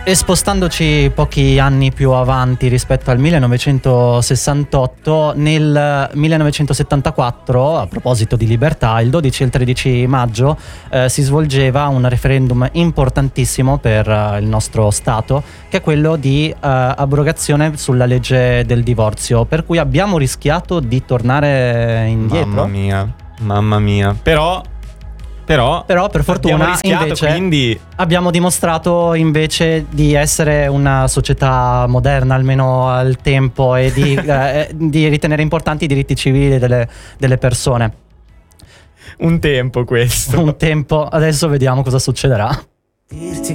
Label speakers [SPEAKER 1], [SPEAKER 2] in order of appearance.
[SPEAKER 1] E spostandoci pochi anni più avanti rispetto al 1968, nel 1974, a proposito di libertà, il 12 e il 13 maggio si svolgeva un referendum importantissimo per il nostro Stato, che è quello di abrogazione sulla legge del divorzio, per cui abbiamo rischiato di tornare indietro.
[SPEAKER 2] Mamma mia. Però
[SPEAKER 1] per fortuna
[SPEAKER 2] rischiato,
[SPEAKER 1] invece
[SPEAKER 2] quindi
[SPEAKER 1] abbiamo dimostrato invece di essere una società moderna, almeno al tempo, e di ritenere importanti i diritti civili delle persone.
[SPEAKER 2] un tempo questo.
[SPEAKER 1] Un tempo, adesso vediamo cosa succederà.